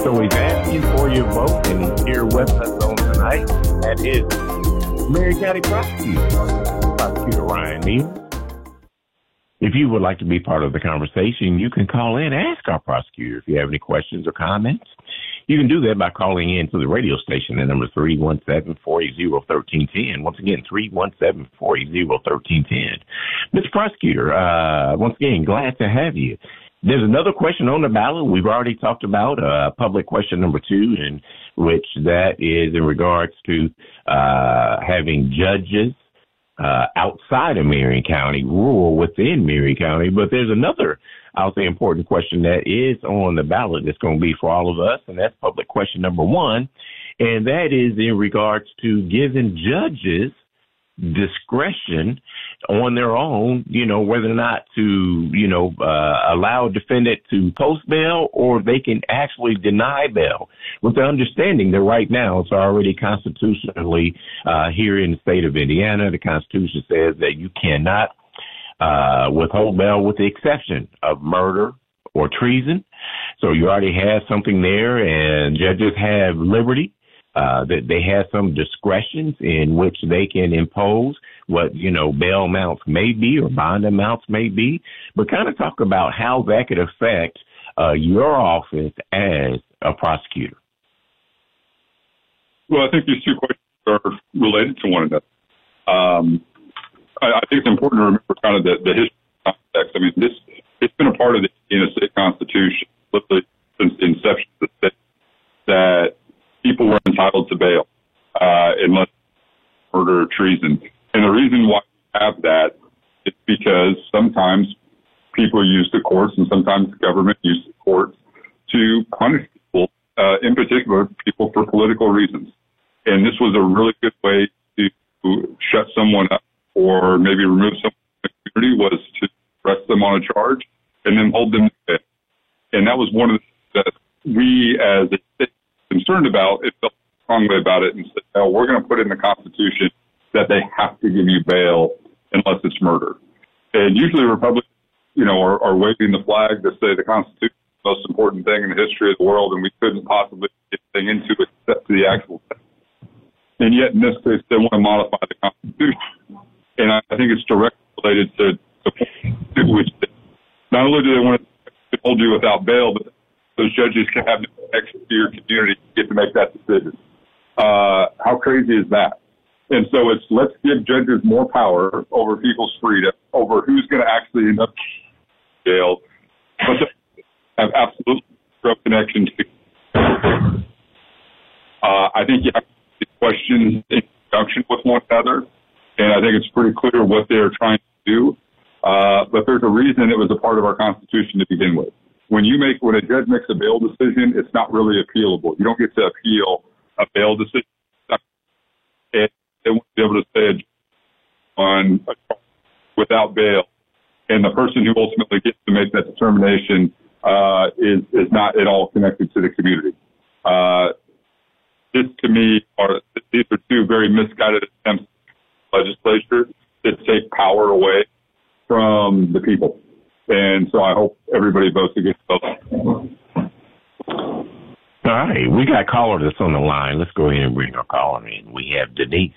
So he's asking for your vote, and here with us on tonight, that is Marion County Prosecutor Ryan Neal. If you would like to be part of the conversation, you can call in and ask our prosecutor if you have any questions or comments. You can do that by calling in to the radio station at number 317-480-1310. Once again, 317-480-1310. Mr. Prosecutor, once again, glad to have you. There's another question on the ballot. We've already talked about public question number 2, in which that is in regards to having judges outside of Marion County rule within Marion County. But there's another, I'll say, important question that is on the ballot that's going to be for all of us, and that's public question number 1, and that is in regards to giving judges discretion on their own, whether or not to, allow a defendant to post bail or they can actually deny bail, with the understanding that right now it's already constitutionally here in the state of Indiana. The Constitution says that you cannot withhold bail with the exception of murder or treason. So you already have something there, and judges have liberty. That they have some discretions in which they can impose what, bail amounts may be or bond amounts may be, but kind of talk about how that could affect your office as a prosecutor. Well, I think these two questions are related to one another. I think it's important to remember kind of the history context. I mean, it's been a part of the Indiana State Constitution literally since the inception of the state that people were entitled to bail unless murder or treason. And the reason why we have that is because sometimes people use the courts and sometimes the government uses the courts to punish people, in particular people for political reasons. And this was a really good way to shut someone up or maybe remove someone from the community, was to arrest them on a charge and then hold them to bail. And that was one of the things that we as a state concerned about. It felt strongly about it and said, no, we're going to put in the Constitution that they have to give you bail unless it's murder. And usually Republicans, are waving the flag to say the Constitution is the most important thing in the history of the world, and we couldn't possibly get anything into it except to the actual text. And yet, in this case, they want to modify the Constitution. And I think it's directly related to which not only do they want to hold you without bail, but those judges can have access to your community to get to make that decision. How crazy is that? And so let's give judges more power over people's freedom, over who's going to actually end up in jail, but they have absolutely no connection to. I think you have to ask questions in conjunction with one another, and I think it's pretty clear what they're trying to do. But there's a reason it was a part of our Constitution to begin with. When a judge makes a bail decision, it's not really appealable. You don't get to appeal a bail decision. And they won't be able to say on without bail, and the person who ultimately gets to make that determination is not at all connected to the community. This, to me, these are two very misguided attempts by the legislature to take power away from the people. And so I hope everybody votes against both. All right. We got a caller that's on the line. Let's go ahead and bring our caller in. We have Denise.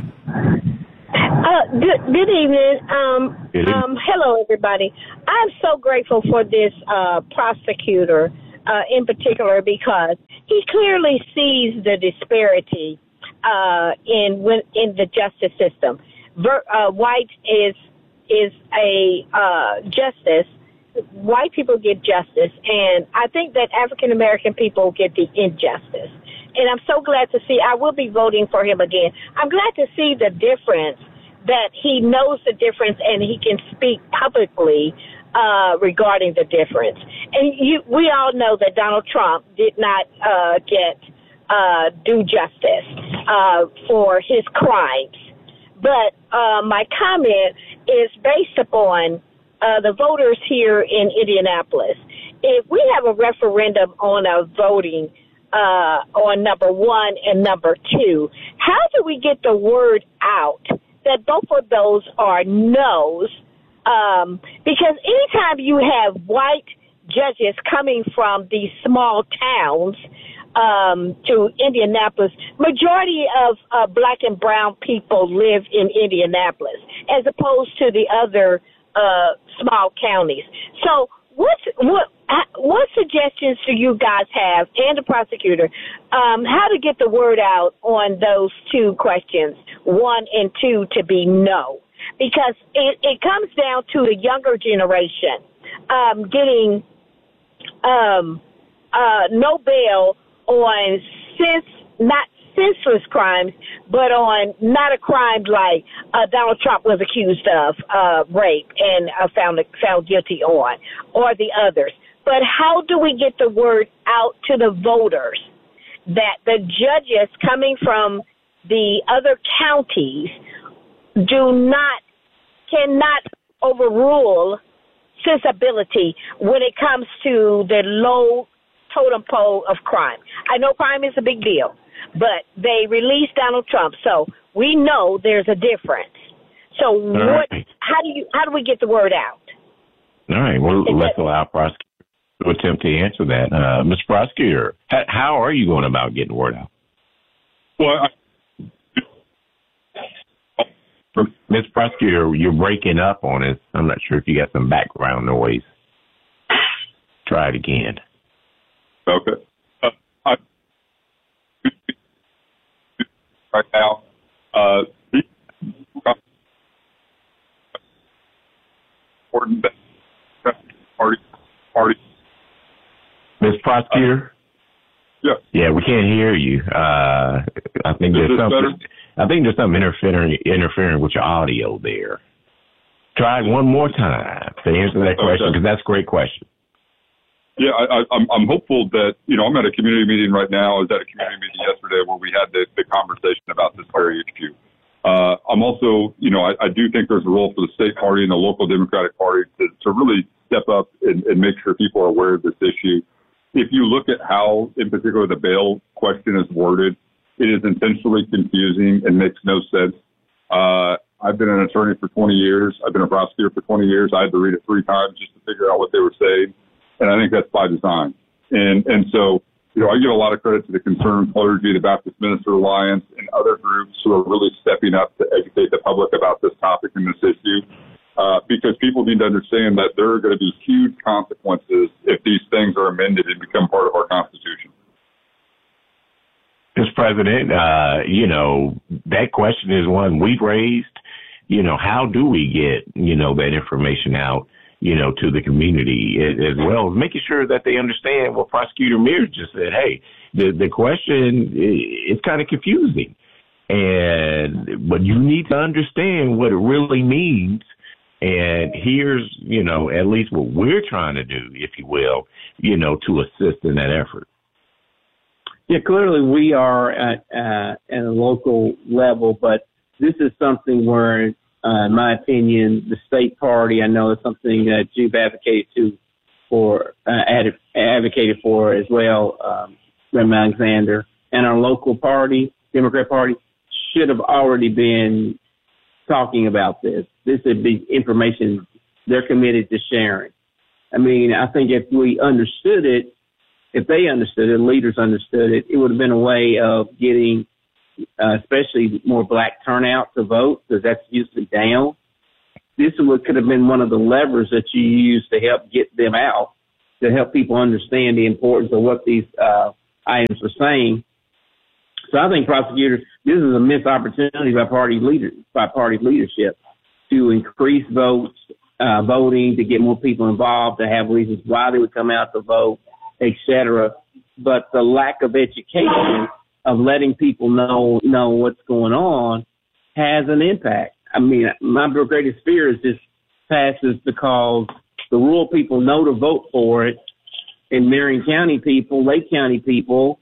Good evening. Hello, everybody. I'm so grateful for this prosecutor in particular because he clearly sees the disparity in the justice system. White is a justice. White people get justice, and I think that African American people get the injustice. And I'm so glad to see. I will be voting for him again. I'm glad to see the difference, that he knows the difference and he can speak publicly regarding the difference. And we all know that Donald Trump did not get due justice for his crimes. But my comment is based upon the voters here in Indianapolis. If we have a referendum on voting on number 1 and number 2, how do we get the word out that both of those are no's? Because anytime you have white judges coming from these small towns to Indianapolis. Majority of black and brown people live in Indianapolis as opposed to the other small counties. So what suggestions do you guys have, and the prosecutor, how to get the word out on those two questions, 1 and 2, to be no? Because it comes down to the younger generation getting no bail on not senseless crimes, but on not a crime like Donald Trump was accused of rape and found guilty on, or the others. But how do we get the word out to the voters that the judges coming from the other counties cannot overrule sensibility when it comes to the low totem pole of crime? I know crime is a big deal, but they released Donald Trump, so we know there's a difference. So how do we get the word out? All right, well, let's allow prosecutor to attempt to answer that. Mr. Prosecutor, how are you going about getting the word out? Well, Mr. Prosecutor, you're breaking up on us. I'm not sure if you got some background noise. Try it again. Okay. Right now, important that party. Mr. Prosecutor? Yeah. Yeah, we can't hear you. I think there's something interfering with your audio there. Try it one more time to answer that question, because that's a great question. Yeah, I'm hopeful that, I'm at a community meeting right now. I was at a community meeting yesterday where we had the conversation about this very issue. I'm also, I do think there's a role for the state party and the local Democratic Party to really step up and make sure people are aware of this issue. If you look at how, in particular, the bail question is worded, it is intentionally confusing and makes no sense. I've been an attorney for 20 years. I've been a prosecutor for 20 years. I had to read it 3 times just to figure out what they were saying. And I think that's by design. And so, I give a lot of credit to the Concerned Clergy, the Baptist Minister Alliance, and other groups who are really stepping up to educate the public about this topic and this issue. Because people need to understand that there are going to be huge consequences if these things are amended and become part of our Constitution. Mr. President, that question is one we've raised. How do we get, that information out, to the community, as well as making sure that they understand what Prosecutor Mears just said. Hey, the question is kind of confusing, but you need to understand what it really means. And here's, at least what we're trying to do, if you will, to assist in that effort. Yeah, clearly we are at a local level, but this is something where, in my opinion, the state party, I know it's something that you've advocated for as well, Reverend Alexander, and our local party, Democrat Party, should have already been talking about this. This would be information they're committed to sharing. I mean, I think if we understood it, if they understood it, leaders understood it, it would have been a way of getting especially more black turnout to vote, because that's usually down. This could have been one of the levers that you use to help get them out, to help people understand the importance of what these items are saying. So I think prosecutors, this is a missed opportunity by party leadership to increase voting, to get more people involved, to have reasons why they would come out to vote, etc. But the lack of education of letting people know what's going on has an impact. I mean, my greatest fear is this passes because the rural people know to vote for it, and Marion County people, Lake County people,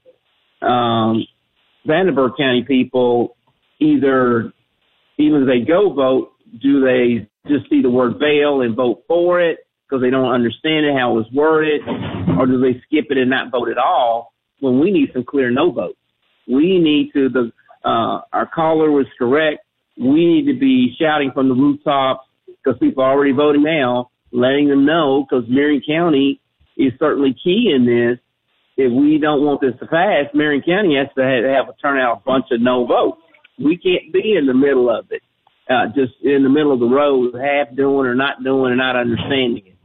Vandenberg County people, even if they go vote, do they just see the word bail and vote for it because they don't understand it, how it was worded, or do they skip it and not vote at all when we need some clear no votes? We need to, our caller was correct, we need to be shouting from the rooftops because people are already voting now, letting them know, because Marion County is certainly key in this. If we don't want this to pass, Marion County has to have turn out a bunch of no votes. We can't be in the middle of it, just in the middle of the road, half doing or not doing and not understanding it.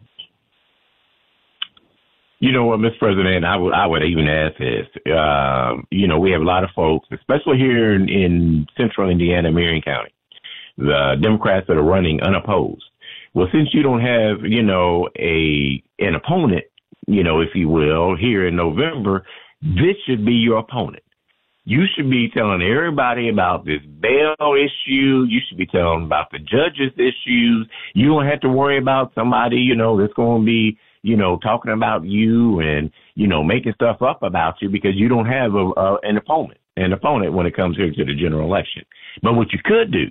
You know what, Mr. President, I would even ask this. We have a lot of folks, especially here in central Indiana, Marion County, the Democrats that are running unopposed. Well, since you don't have, an opponent, if you will, here in November, this should be your opponent. You should be telling everybody about this bail issue. You should be telling them about the judges' issues. You don't have to worry about somebody, that's going to be, talking about you and, making stuff up about you because you don't have an opponent when it comes here to the general election. But what you could do,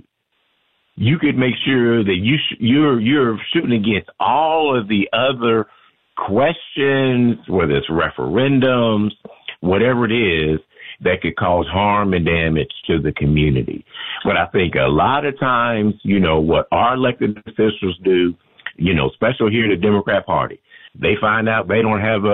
you could make sure that you're shooting against all of the other questions, whether it's referendums, whatever it is, that could cause harm and damage to the community. But I think a lot of times, what our elected officials do, especially here in the Democrat Party, they find out they don't have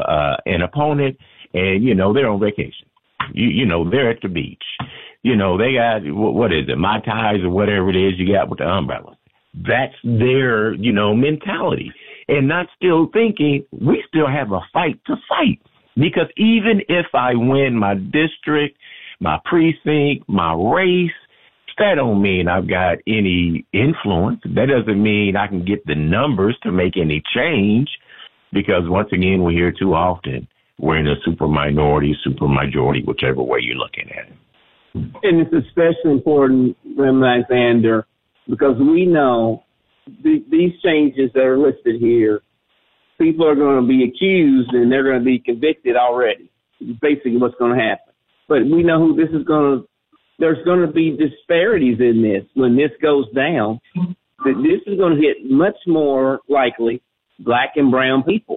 an opponent and, they're on vacation. They're at the beach. They got, what is it, Mai Tais or whatever it is you got with the umbrellas. That's their, mentality. And not still thinking we still have a fight to fight. Because even if I win my district, my precinct, my race, that don't mean I've got any influence. That doesn't mean I can get the numbers to make any change. Because once again, we hear too often we're in a super minority, super majority, whichever way you're looking at it. And it's especially important, Reverend Alexander, because we know these changes that are listed here, people are going to be accused and they're going to be convicted already. It's basically what's going to happen. But we know who this is going to, there's going to be disparities in this when this goes down. That this is going to hit much more likely black and brown people.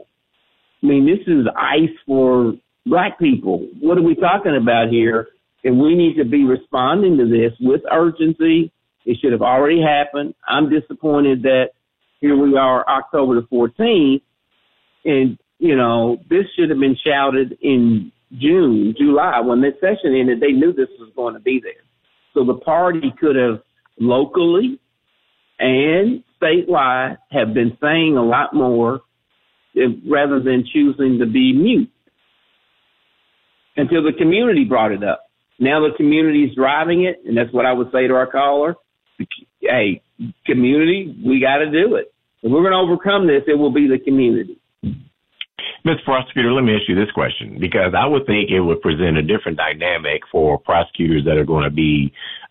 I mean, this is ice for black people. What are we talking about here? And we need to be responding to this with urgency. It should have already happened. I'm disappointed that here we are, October the 14th, and, this should have been shouted in June, July. When this session ended, they knew this was going to be there. So the party could have locally and statewide have been saying a lot more rather than choosing to be mute until the community brought it up. Now the community is driving it, and that's what I would say to our caller. Hey, community, we got to do it. If we're going to overcome this, it will be the community. Mr. Prosecutor, let me ask you this question, because I would think it would present a different dynamic for prosecutors that are going to be,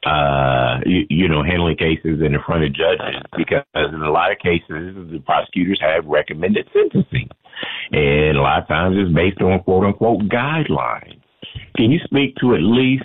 handling cases in front of judges, because in a lot of cases, the prosecutors have recommended sentencing. And a lot of times it's based on quote unquote guidelines. Can you speak to at least,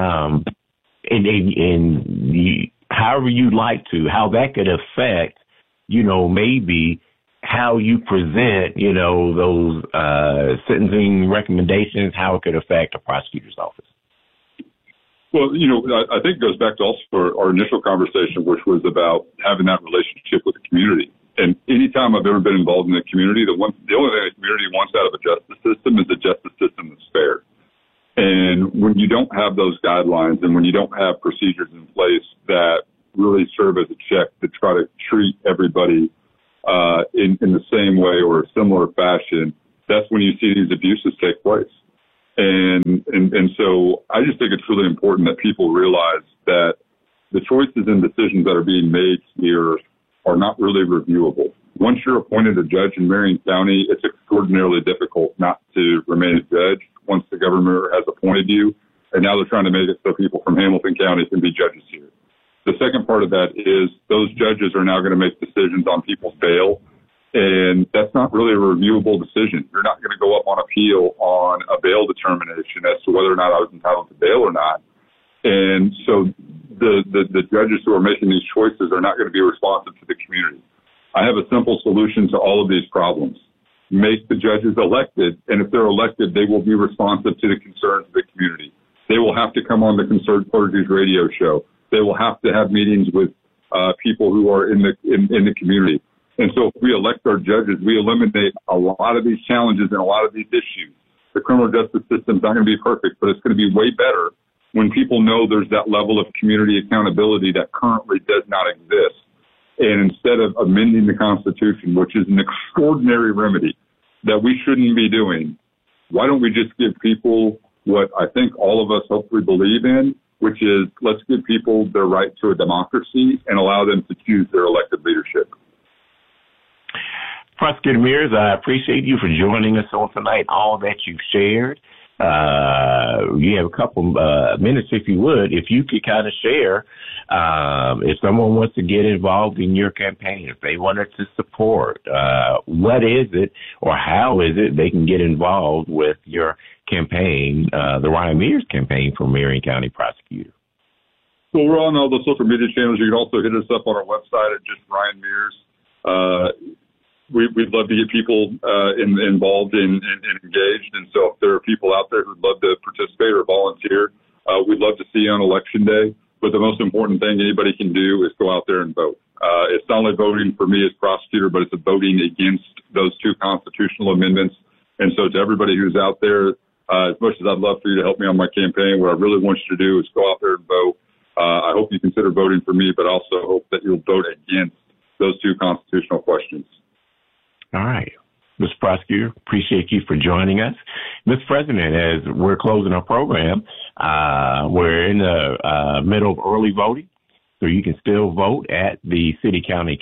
however you'd like to, how that could affect, maybe how you present, those sentencing recommendations, how it could affect a prosecutor's office? Well, I think it goes back to also our initial conversation, which was about having that relationship with the community. And anytime I've ever been involved in the community, the only thing the community wants out of a justice system is a justice system that's fair. And when you don't have those guidelines and when you don't have procedures in place that really serve as a check to try to treat everybody in the same way or a similar fashion, that's when you see these abuses take place. And so I just think it's really important that people realize that the choices and decisions that are being made here are not really reviewable. Once you're appointed a judge in Marion County, it's extraordinarily difficult not to remain a judge once the governor has appointed you. And now they're trying to make it so people from Hamilton County can be judges here. The second part of that is those judges are now going to make decisions on people's bail. And that's not really a reviewable decision. You're not going to go up on appeal on a bail determination as to whether or not I was entitled to bail or not. And so the judges who are making these choices are not going to be responsive to the community. I have a simple solution to all of these problems. Make the judges elected, and if they're elected, they will be responsive to the concerns of the community. They will have to come on the Concerned Clergy's radio show. They will have to have meetings with people who are in the community. And so if we elect our judges, we eliminate a lot of these challenges and a lot of these issues. The criminal justice system's not going to be perfect, but it's going to be way better when people know there's that level of community accountability that currently does not exist. And instead of amending the Constitution, which is an extraordinary remedy that we shouldn't be doing, why don't we just give people what I think all of us hopefully believe in, which is let's give people their right to a democracy and allow them to choose their elected leadership. Prosecutor Mears, I appreciate you for joining us on tonight, all that you've shared. You have a couple minutes, if you would, if you could kind of share, if someone wants to get involved in your campaign, if they wanted to support, what is it or how is it they can get involved with your campaign, the Ryan Mears campaign for Marion County Prosecutor? Well, we're on all the social media channels. You can also hit us up on our website at just Ryan Mears. We'd love to get people involved and engaged. And so if there are people out there who'd love to participate or volunteer, we'd love to see you on Election Day. But the most important thing anybody can do is go out there and vote. It's not only voting for me as prosecutor, but it's voting against those two constitutional amendments. And so to everybody who's out there, as much as I'd love for you to help me on my campaign, what I really want you to do is go out there and vote. I hope you consider voting for me, but also hope that you'll vote against those two constitutional questions. All right. Mr. Prosecutor, appreciate you for joining us. Mr. President, as we're closing our program, we're in the middle of early voting, so you can still vote at the City County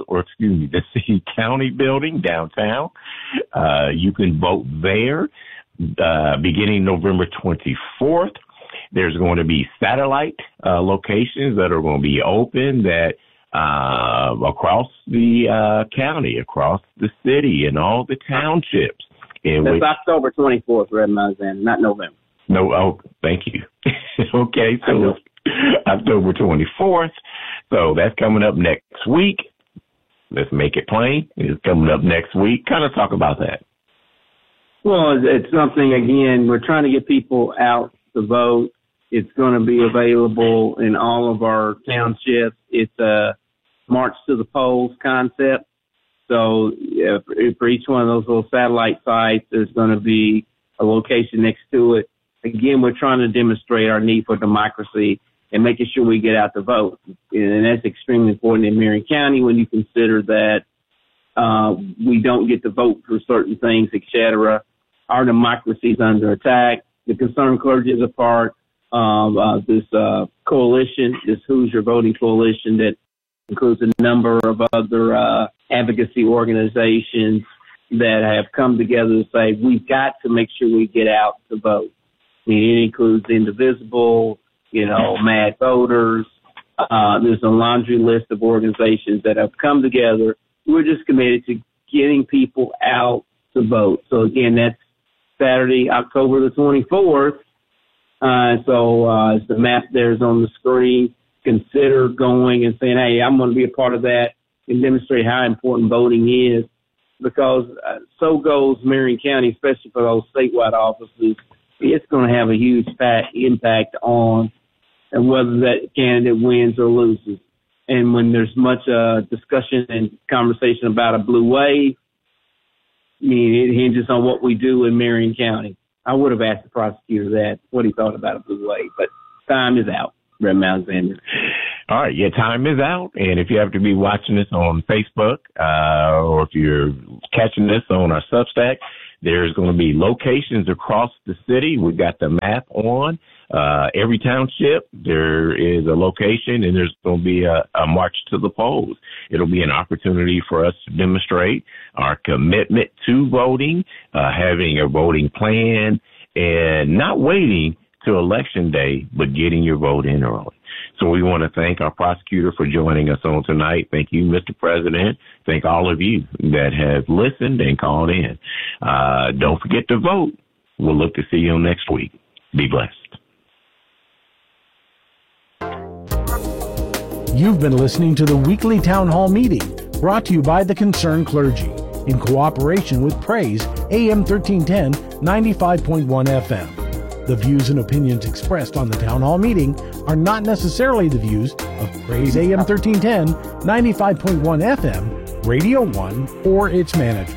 building downtown. You can vote there beginning November 24th. There's going to be satellite locations that are going to be open that across the county, across the city, and all the townships. That's October 24th, Reverend Alexander, not November. No, oh, thank you. Okay, so it's October 24th. So that's coming up next week. Let's make it plain. It's coming up next week. Kind of talk about that. Well, it's something, again, we're trying to get people out to vote. It's going to be available in all of our townships. It's a March to the Polls concept. So for each one of those little satellite sites, there's going to be a location next to it. Again, we're trying to demonstrate our need for democracy and making sure we get out to vote. And that's extremely important in Marion County when you consider that we don't get to vote for certain things, et cetera. Our democracy is under attack. The Concerned Clergy is a part of this coalition, this Hoosier Voting Coalition, that includes a number of other advocacy organizations that have come together to say we've got to make sure we get out to vote. I mean, it includes Indivisible, Mad Voters. There's a laundry list of organizations that have come together. We're just committed to getting people out to vote. So, again, that's Saturday, October the 24th. So as the map there is on the screen, consider going and saying, hey, I'm going to be a part of that and demonstrate how important voting is, because so goes Marion County, especially for those statewide offices. It's going to have a huge impact on whether that candidate wins or loses. And when there's much discussion and conversation about a blue wave, I mean, it hinges on what we do in Marion County. I would have asked the prosecutor that, what he thought about a blue wave, but time is out, Reverend Alexander. All right, yeah, time is out. And if you have to be watching this on Facebook or if you're catching this on our Substack, there's going to be locations across the city. We've got the map on. Every township, there is a location, and there's going to be a march to the polls. It'll be an opportunity for us to demonstrate our commitment to voting, having a voting plan, and not waiting till Election Day, but getting your vote in early. So we want to thank our prosecutor for joining us on tonight. Thank you, Mr. President. Thank all of you that have listened and called in. Don't forget to vote. We'll look to see you next week. Be blessed. You've been listening to the weekly town hall meeting brought to you by the Concerned Clergy in cooperation with Praise AM 1310 95.1 FM. The views and opinions expressed on the town hall meeting are not necessarily the views of Praise AM 1310 95.1 FM Radio 1, or its management.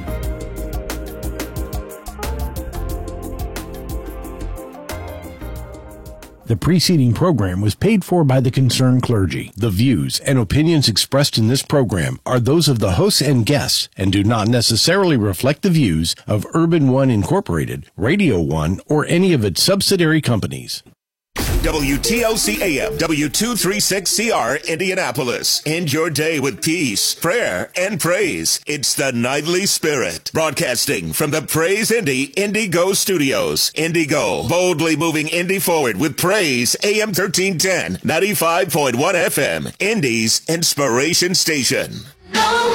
The preceding program was paid for by the concerned clergy. The views and opinions expressed in this program are those of the hosts and guests and do not necessarily reflect the views of Urban One Incorporated, Radio One, or any of its subsidiary companies. WTOC AM, W236CR, Indianapolis. End your day with peace, prayer, and praise. It's the Nightly Spirit. Broadcasting from the Praise Indy Indigo Studios. Indigo, boldly moving Indy forward with praise. AM 1310, 95.1 FM. Indy's Inspiration Station.